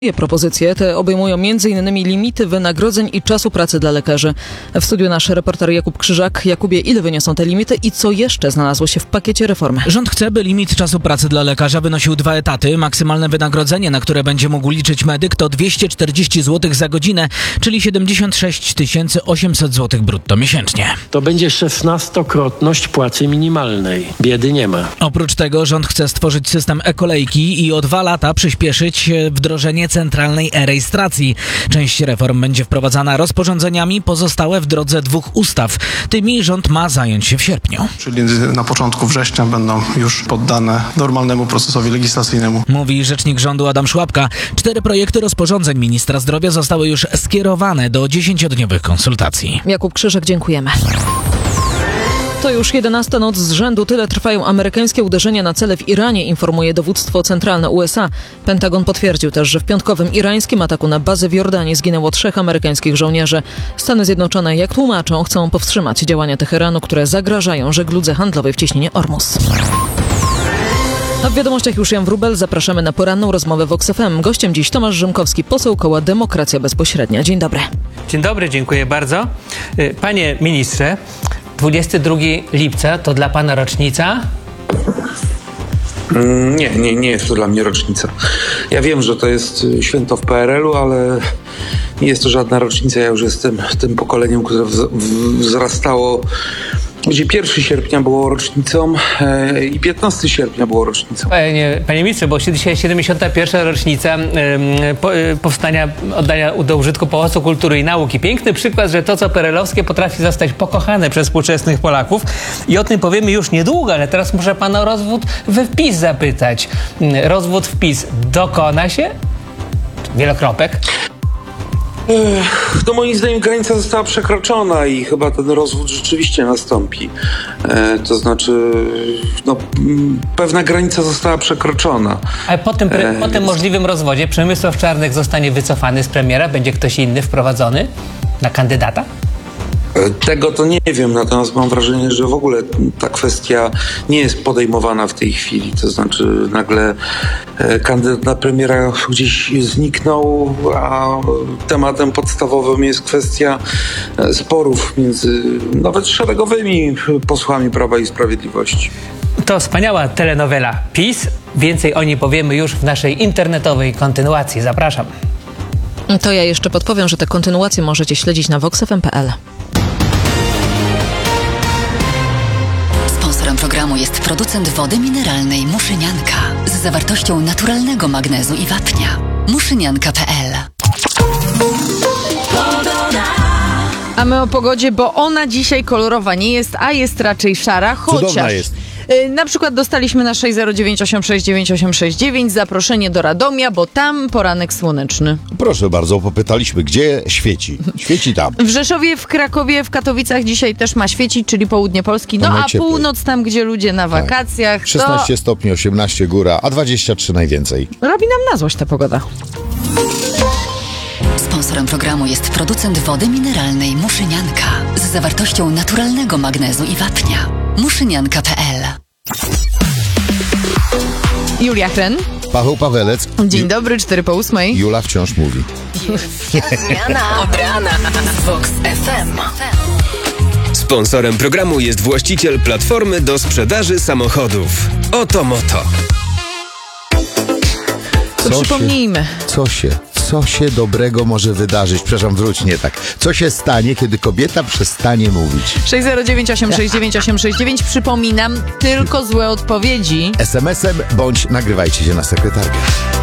Propozycje te obejmują m.in. limity wynagrodzeń i czasu pracy dla lekarzy. W studiu nasz reporter Jakub Krzyżak. Jakubie, ile wyniosą te limity i co jeszcze znalazło się w pakiecie reformy? Rząd chce, by limit czasu pracy dla lekarza wynosił 2 etaty. Maksymalne wynagrodzenie, na które będzie mógł liczyć medyk, to 240 zł za godzinę, czyli 76 800 zł brutto miesięcznie. To będzie 16-krotność płacy minimalnej. Biedy nie ma. Oprócz tego rząd chce stworzyć system e-kolejki i o 2 lata przyspieszyć wdrożenie centralnej e-rejestracji. Część reform będzie wprowadzana rozporządzeniami, pozostałe w drodze 2 ustaw. Tymi rząd ma zająć się w sierpniu. Czyli na początku września będą już poddane normalnemu procesowi legislacyjnemu. Mówi rzecznik rządu Adam Szłapka. 4 projekty rozporządzeń ministra zdrowia zostały już skierowane do 10-dniowych konsultacji. Jakub Krzyżak, dziękujemy. To już 11. noc z rzędu. Tyle trwają amerykańskie uderzenia na cele w Iranie, informuje dowództwo centralne USA. Pentagon potwierdził też, że w piątkowym irańskim ataku na bazę w Jordanii zginęło 3 amerykańskich żołnierzy. Stany Zjednoczone, jak tłumaczą, chcą powstrzymać działania Teheranu, które zagrażają żegludze handlowej w cieśninie Ormus. A w wiadomościach już Jan Wróbel. Zapraszamy na poranną rozmowę Vox FM. Gościem dziś Tomasz Rzymkowski, poseł koła Demokracja Bezpośrednia. Dzień dobry. Dzień dobry, dziękuję bardzo. Panie ministrze, 22 lipca to dla pana rocznica? Nie jest to dla mnie rocznica. Ja wiem, że to jest święto w PRL-u, ale nie jest to żadna rocznica. Ja już jestem tym pokoleniem, które wzrastało, gdzie 1 sierpnia było rocznicą i 15 sierpnia było rocznicą. Panie ministrze, bo dzisiaj 71. rocznica powstania, oddania do użytku Pałacu Kultury i Nauki. Piękny przykład, że to, co PRL-owskie, potrafi zostać pokochane przez współczesnych Polaków. I o tym powiemy już niedługo, ale teraz muszę pana o rozwód w PiS zapytać. Rozwód w PiS dokona się? Wielokropek. No moim zdaniem granica została przekroczona i chyba ten rozwód rzeczywiście nastąpi. To znaczy, pewna granica została przekroczona. Ale po tym możliwym rozwodzie Przemysław Czarnek zostanie wycofany z premiera? Będzie ktoś inny wprowadzony na kandydata? Tego to nie wiem, natomiast mam wrażenie, że w ogóle ta kwestia nie jest podejmowana w tej chwili. To znaczy nagle kandydat na premiera gdzieś zniknął, a tematem podstawowym jest kwestia sporów między nawet szeregowymi posłami Prawa i Sprawiedliwości. To wspaniała telenowela PiS. Więcej o niej powiemy już w naszej internetowej kontynuacji. Zapraszam. To ja jeszcze podpowiem, że te kontynuacje możecie śledzić na voxfm.pl. Sponsorem programu jest producent wody mineralnej Muszynianka z zawartością naturalnego magnezu i wapnia. Muszynianka.pl. A my o pogodzie, bo ona dzisiaj kolorowa nie jest, a jest raczej szara, chociaż jest. Na przykład dostaliśmy na 609869869 zaproszenie do Radomia, bo tam poranek słoneczny. Proszę bardzo, popytaliśmy, gdzie świeci. Świeci tam. W Rzeszowie, w Krakowie, w Katowicach dzisiaj też ma świecić, czyli południe Polski. No a północ tam, gdzie ludzie na wakacjach. 16 stopni, 18 góra, a 23 najwięcej. Robi nam na złość ta pogoda. Sponsorem programu jest producent wody mineralnej Muszynianka z zawartością naturalnego magnezu i wapnia. Muszynianka.pl. Julia Hren. Paweł Pawelec. Dzień dobry, 4:08. Jula wciąż mówi. Obrana z Vox FM. Sponsorem programu jest właściciel platformy do sprzedaży samochodów. Oto Moto. To przypomnijmy. Co się dobrego może wydarzyć? Przepraszam, wróć, nie tak. Co się stanie, kiedy kobieta przestanie mówić? 609869869. Przypominam, tylko złe odpowiedzi. SMS-em bądź nagrywajcie się na sekretarkę.